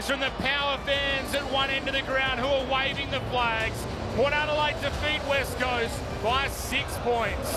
is from the power fans at one end of the ground who are waving the flags. Port Adelaide defeat West Coast by 6 points.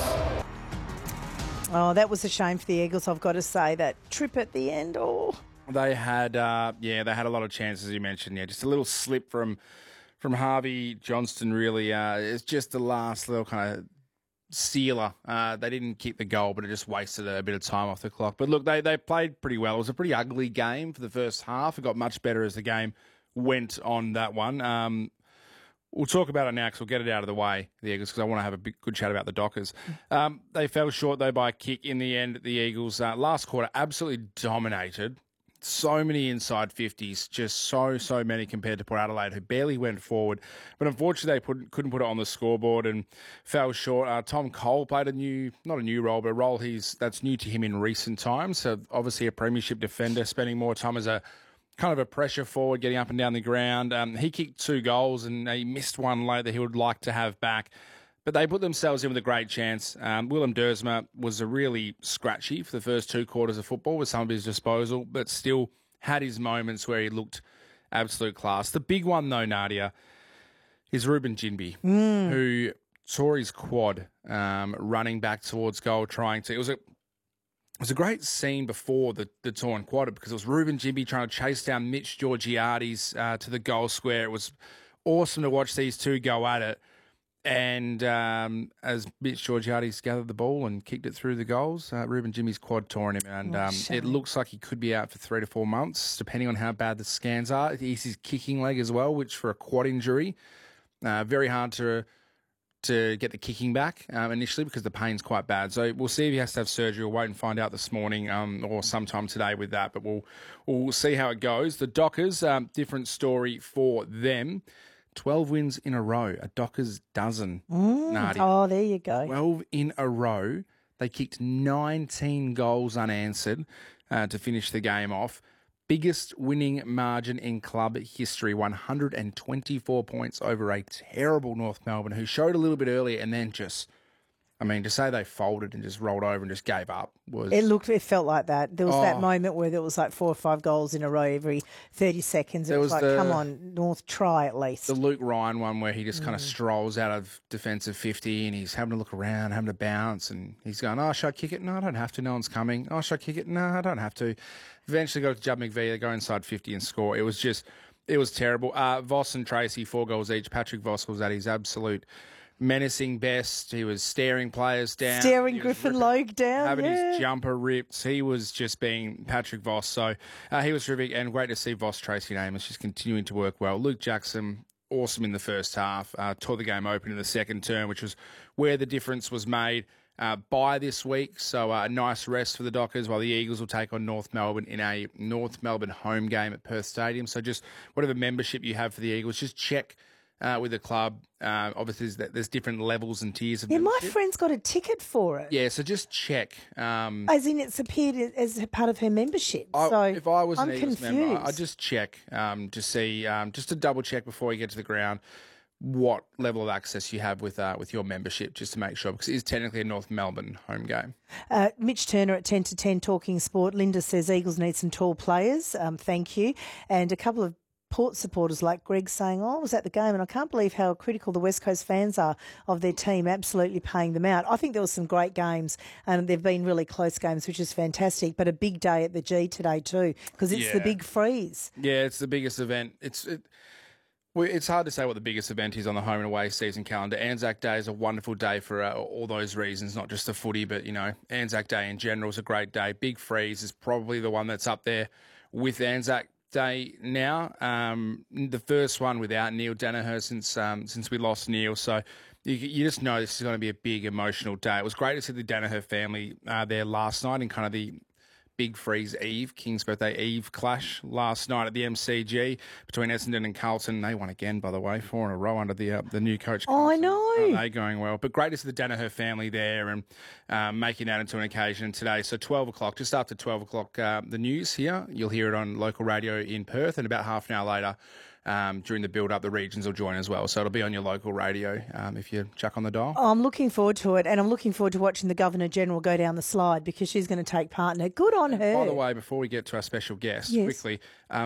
Oh, that was a shame for the Eagles, I've got to say. That trip at the end, They had, they had a lot of chances, as you mentioned. Yeah, just a little slip from Harvey Johnston, really. It's just the last little kind of sealer. They didn't keep the goal, but it just wasted a bit of time off the clock. But look, they played pretty well. It was a pretty ugly game for the first half. It got much better as the game went on that one. We'll talk about it now because we'll get it out of the way, the Eagles, because I want to have a good chat about the Dockers. They fell short, though, by a kick in the end. The Eagles, last quarter, absolutely dominated. So many inside 50s, just so many compared to Port Adelaide, who barely went forward. But unfortunately, they couldn't put it on the scoreboard and fell short. Tom Cole played not a new role, but a role that's new to him in recent times. So obviously a premiership defender, spending more time as a kind of a pressure forward, getting up and down the ground. He kicked 2 goals and he missed one late that he would like to have back. But they put themselves in with a great chance. Willem Dersma was a really scratchy for the first 2 quarters of football with some of his disposal, but still had his moments where he looked absolute class. The big one, though, Nadia, is Ruben Ginbey, who tore his quad running back towards goal, trying to... It was a great scene before the torn quad because it was Ruben Ginbey trying to chase down Mitch Georgiades to the goal square. It was awesome to watch these two go at it. And as Mitch Georgiades gathered the ball and kicked it through the goals, Ruben Ginbey's quad torn him. And it looks like he could be out for 3 to 4 months, depending on how bad the scans are. It's his kicking leg as well, which for a quad injury, very hard to get the kicking back initially because the pain's quite bad. So we'll see if he has to have surgery. We'll wait and find out this morning or sometime today with that. But we'll see how it goes. The Dockers, different story for them. 12 wins in a row, a Dockers dozen. Nadia. Oh, there you go. 12 in a row. They kicked 19 goals unanswered to finish the game off. Biggest winning margin in club history, 124 points over a terrible North Melbourne, who showed a little bit earlier and then just... to say they folded and just rolled over and just gave up was... It felt like that. There was that moment where there was like 4 or 5 goals in a row every 30 seconds. It was like, come on, North, try at least. The Luke Ryan one where he just kind of strolls out of defensive 50 and he's having to look around, having to bounce, and he's going, oh, should I kick it? No, I don't have to. No one's coming. Oh, should I kick it? No, I don't have to. Eventually go to Judd McVie, they go inside 50 and score. It was terrible. Voss and Tracy, 4 goals each. Patrick Voss was at his absolute... menacing best. He was staring players down. Staring Griffin Logue down, having his jumper ripped. He was just being Patrick Voss. So he was terrific, and great to see Voss, Tracy and Amos just continuing to work well. Luke Jackson, awesome in the first half. Tore the game open in the second term, which was where the difference was made by this week. So a nice rest for the Dockers while the Eagles will take on North Melbourne in a North Melbourne home game at Perth Stadium. So just whatever membership you have for the Eagles, just check with the club. Obviously, there's different levels and tiers of membership. My friend's got a ticket for it. Yeah, so just check. As in it's appeared as a part of her membership. If I was an Eagles confused. member, I'd just check to see, just to double check before you get to the ground what level of access you have with your membership, just to make sure, because it is technically a North Melbourne home game. Mitch Turner at 10 to 10 talking sport. Linda says Eagles need some tall players. Thank you. And a couple of Port supporters like Greg saying, I was at the game and I can't believe how critical the West Coast fans are of their team, absolutely paying them out. I think there were some great games and they've been really close games, which is fantastic, but a big day at the G today too, because it's the big freeze. Yeah, it's the biggest event. It's hard to say what the biggest event is on the home and away season calendar. Anzac Day is a wonderful day for all those reasons, not just the footy, but, Anzac Day in general is a great day. Big freeze is probably the one that's up there with Anzac Day now. The first one without Neil Danaher since we lost Neil. So you just know this is going to be a big emotional day. It was great to see the Danaher family there last night in kind of the Big Freeze Eve, King's Birthday Eve clash last night at the MCG between Essendon and Carlton. They won again, by the way, 4 in a row under the new coach. Oh, I know. They going well. But great to see the Danaher family there and making that into an occasion today. So 12 o'clock, just after 12 o'clock, the news here. You'll hear it on local radio in Perth, and about half an hour later, during the build-up, the regions will join as well. So it'll be on your local radio if you chuck on the dial. I'm looking forward to it, and I'm looking forward to watching the Governor-General go down the slide because she's going to take part in it. Good on her. By the way, before we get to our special guest, quickly,